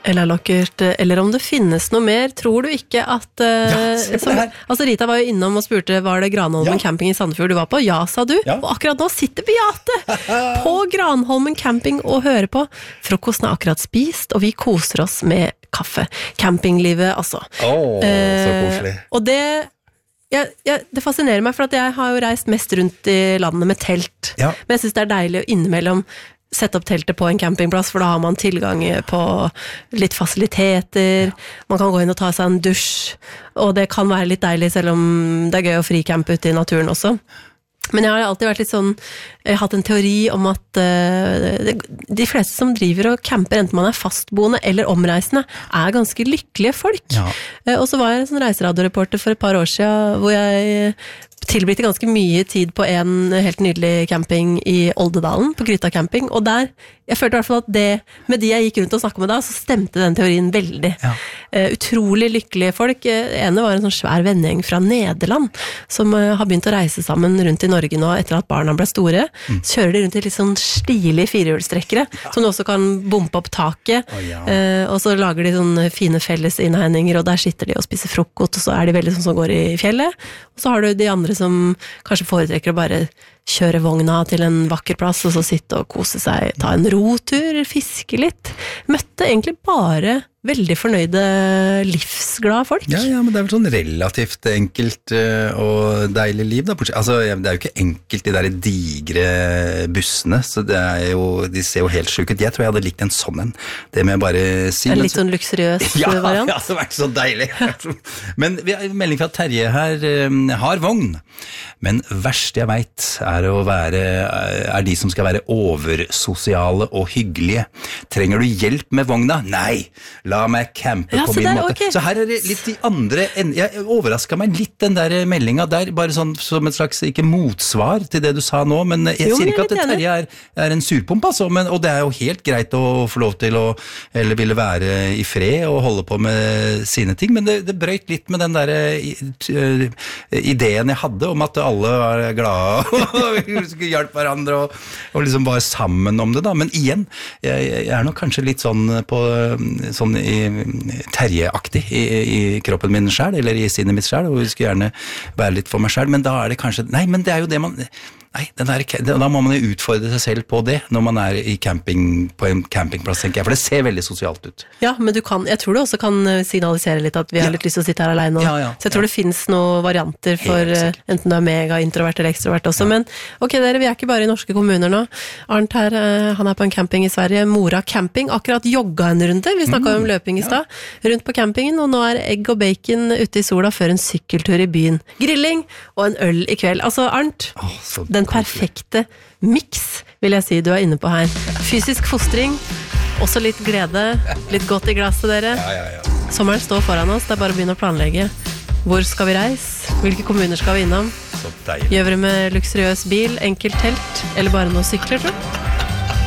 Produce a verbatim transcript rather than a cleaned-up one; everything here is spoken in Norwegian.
Eller lokkert, eller om det finnes noe mer, tror du ikke at uh, Ja, se på som, det her. altså Rita var jo innom og spurte, var det Granholmen Ja. camping i Sandefjord du var på? Ja, sa du, Ja. og akkurat nå sitter Beate på Granholmen camping og hører på. Frokosten er akkurat spist, og vi koser oss med kaffe. Campinglivet, altså. Åh, så koselig. Eh, og det jeg, jeg, det fascinerer meg, for at jeg har jo reist mest rundt i landet med telt, Ja. men jeg synes det er deilig å innimellom sette opp teltet på en campingplass, for da har man tilgang på litt fasiliteter, man kan gå inn og ta seg en dusj, og det kan være litt deilig, selv om det er gøy å fricampe ute i naturen også. Men jeg har alltid vært litt sånn, jeg har hatt en teori om at uh, de fleste som driver og camper, enten man er fastboende eller omreisende, er ganske lykkelige folk. Ja. Uh, og så var jeg en sånn reiseradioreporter for et par år siden, hvor jeg tilbringte ganske mye tid på en helt nydelig camping i Oldedalen, på Gryta camping, og der, jeg følte i hvert fall at det, med de jeg gikk rundt og snakket med da, så stemte den teorien veldig. Ja. Uh, utrolig lykkelige folk. Uh, ene var en sånn svær vennegjeng fra Nederland, som uh, har begynt å reise sammen rundt i Norge nå, etter at barna ble store. Mm. Så kjører de rundt i litt sånn stilige firehjulstrekkere, ja. Som du også kan bompe opp taket, oh, ja. uh, og så lager de sånne fine felles innhegninger, og der sitter de og spiser frokost, og så er de veldig sånn som går i fjellet, og så har du de andre som kanskje foretrekker å bare kjøre vogna til en vakker plass, og så sitte og kose seg, ta en rotur, fiske litt. Møtte egentlig bare veldig fornøyde, livsglade folk. Ja, ja, men det er vel sånn relativt enkelt uh, og deilig liv da. Altså, det er jo ikke enkelt de der digre bussene, så det er jo, de ser jo helt syke ut. Jeg tror jeg hadde likt en sånn en. Det må jeg bare si. En litt sånn luksuriøs ja, variant. Ja, det hadde vært så deilig. Men vi har en melding fra Terje her, um, har vogn. Men verst jeg vet er å være, er de som skal være oversosiale og hyggelige. Trenger du hjelp med vogna? Nei! La meg campe ja, på min der, måte. okay. Så her er det litt de andre, jeg overrasket meg litt den der meldingen der, bare sånn som et slags, ikke motsvar til det du sa nå, men jeg jo, sier men ikke at Terje er, er en surpump, altså, men, og det er jo helt greit å få lov til å, eller ville være i fred og holde på med sine ting, men det, det brøyt litt med den der uh, ideen jeg hadde om at alle var glade og skulle hjelpe hverandre og, og liksom var sammen om det da, men igjen, jeg, jeg er nok kanskje litt sånn på sånn i Terje-aktig i, i kroppen min selv, eller i sinnet mitt selv, og vi skulle gjerne være litt for meg selv, men da er det kanskje, nei, men det er jo det man, nei, den der, da må man jo utfordre seg selv på det, når man er i camping, på en campingplass, tenker jeg, for det ser veldig sosialt ut. Ja, men du kan, jeg tror du også kan signalisere litt at vi har ja. litt lyst til å sitte her alene, ja, ja, så jeg tror ja. det finnes noen varianter for enten du er mega introvert eller ekstrovert også, ja. Men ok, dere, vi er ikke bare i norske kommuner nå. Arnt her, han er på en camping i Sverige, Mora camping, akkurat jogga en runde, vi snakket mm, om løping i stad, ja. Rundt på campingen, og nå er egg og bacon ute i sola før en sykkeltur i byen, grilling og en øl i kveld. Altså, Arnt, oh, den perfekte mix, vil jeg si du er inne på her. Fysisk fostring, også litt glede, litt godt i glasset dere. Ja, ja, ja. Sommeren står foran oss, det er bare å begynne å planlegge. Hvor skal vi reise? Hvilke kommuner skal vi innom? Så deilig. Gjør vi med luksuriøs bil, enkelt telt, eller bare noen sykler, tror du?